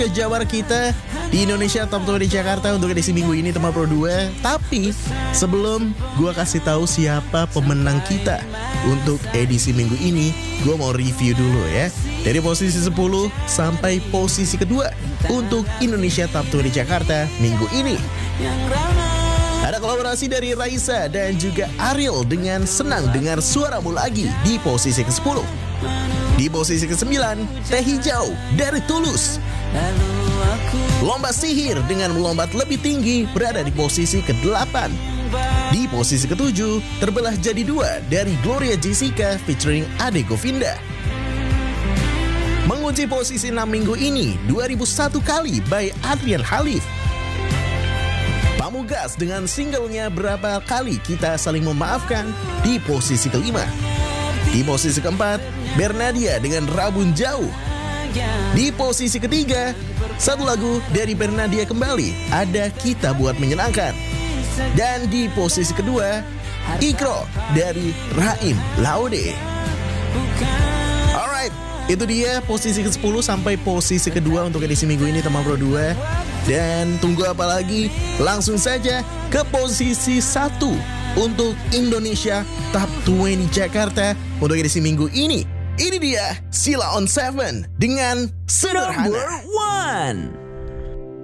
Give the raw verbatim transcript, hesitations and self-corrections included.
Jawara kita di Indonesia Top dua di Jakarta untuk edisi minggu ini teman Pro dua. Tapi sebelum gua kasih tahu siapa pemenang kita untuk edisi minggu ini, gua mau review dulu ya. Dari posisi sepuluh sampai posisi kedua untuk Indonesia Top dua di Jakarta minggu ini. Ada kolaborasi dari Raisa dan juga Ariel dengan Senang Dengar Suaramu Lagi di posisi kesepuluh. Di posisi kesembilan, Teh Hijau dari Tulus. Lomba Sihir dengan melompat lebih tinggi berada di posisi kedelapan. Di posisi ketujuh, Terbelah Jadi Dua dari Gloria Jessica featuring Ade Govinda. Mengunci posisi enam minggu ini, dua ribu satu Kali by Adrian Halif. Pamungkas dengan singlenya Berapa Kali Kita Saling Memaafkan di posisi kelima. Di posisi keempat, Bernadia dengan Rabun Jauh. Di posisi ketiga, satu lagu dari Bernadia kembali, Ada Kita Buat Menyenangkan. Dan di posisi kedua, Ikro dari Raim Laude. Alright, itu dia posisi ke sepuluh sampai posisi kedua untuk edisi minggu ini teman Pro dua. Dan tunggu apa lagi? Langsung saja ke posisi satu untuk Indonesia Top dua di Jakarta untuk edisi minggu ini. Ini dia Sheila on tujuh dengan Sederhana. Number one.